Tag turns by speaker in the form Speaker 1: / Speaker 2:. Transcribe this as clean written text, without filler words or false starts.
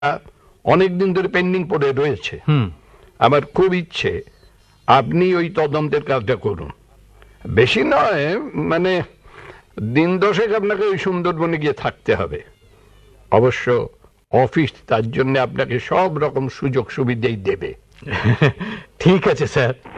Speaker 1: অনেকদিন ধরে পেন্ডিং পড়ে রয়েছে। আমার খুব ইচ্ছে আপনি ওই তদন্তের কাজটা করুন। বেশি নয়, মানে দিন দশেক আপনাকে ওই সুন্দরবনে গিয়ে থাকতে হবে। অবশ্য অফিস তার জন্য আপনাকে সব রকম সুযোগ সুবিধাই দেবে।
Speaker 2: ঠিক আছে স্যার।